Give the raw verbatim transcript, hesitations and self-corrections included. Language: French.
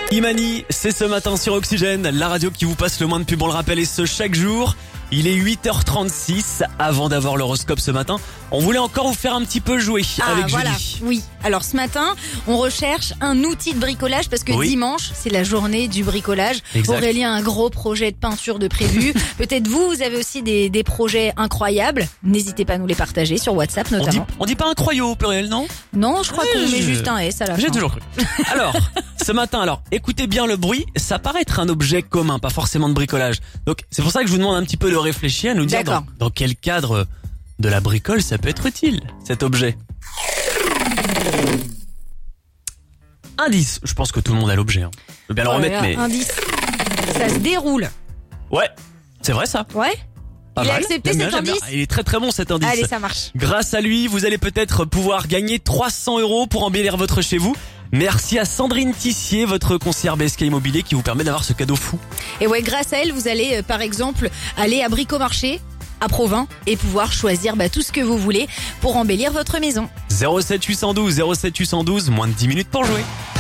Imani, c'est ce matin sur Oxygène, la radio qui vous passe le moins de pub, on le rappelle, et ce chaque jour. Il est huit heures trente-six, avant d'avoir l'horoscope ce matin. On voulait encore vous faire un petit peu jouer Ah avec voilà, Julie. oui. Alors ce matin, on recherche un outil de bricolage parce que Oui. dimanche, c'est la journée du bricolage. Exact. Aurélien a un gros projet de peinture de prévu. Peut-être vous, vous avez aussi des, des projets incroyables. N'hésitez pas à nous les partager sur WhatsApp On dit, notamment. on dit pas un croyau au pluriel, non? Non, je crois Ouais, qu'on je- met juste un S à la fin. J'ai toujours cru. Alors, ce matin, alors, écoutez bien le bruit, ça paraît être un objet commun, pas forcément de bricolage. Donc, c'est pour ça que je vous demande un petit peu de réfléchir, à nous dire dans, D'accord. dans quel cadre de la bricole ça peut être utile, cet objet. Indice, je pense que tout le monde a l'objet. Hein. Je veux bien le Oh là remettre, là, mais... indice. Ça se déroule. Ouais, c'est vrai ça. Ouais. Pas Il a mal. accepté J'aime bien, cet j'aime bien. indice. Il est très très bon cet indice. Allez, ça marche. Grâce à lui, vous allez peut-être pouvoir gagner trois cents euros pour embellir votre chez vous. Merci à Sandrine Tissier, votre conseillère B S K Immobilier, qui vous permet d'avoir ce cadeau fou. Et ouais, grâce à elle, vous allez euh, par exemple aller à Bricomarché à Provins et pouvoir choisir bah, tout ce que vous voulez pour embellir votre maison. zéro sept huit un deux zéro sept huit un deux, moins de dix minutes pour jouer.